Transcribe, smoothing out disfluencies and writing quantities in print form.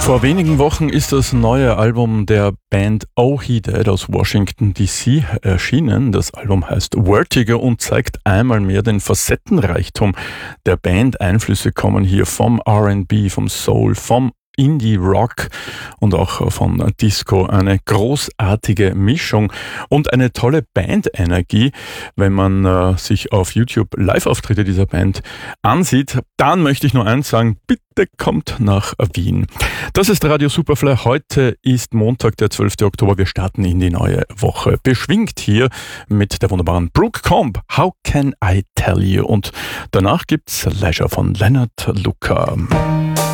Vor wenigen Wochen ist das neue Album der Band Oh He Dead aus Washington DC erschienen. Das Album heißt Vertigo und zeigt einmal mehr den Facettenreichtum der Band. Einflüsse kommen hier vom R&B, vom Soul, vom Indie-Rock und auch von Disco. Eine großartige Mischung und eine tolle Bandenergie. Wenn man sich auf YouTube Live-Auftritte dieser Band ansieht, dann möchte ich nur eins sagen, bitte kommt nach Wien. Das ist Radio Superfly. Heute ist Montag, der 12. Oktober. Wir starten in die neue Woche. Beschwingt hier mit der wunderbaren Brooke Comp. How Can I Tell You? Und danach gibt's Leisure von Leonard Luca.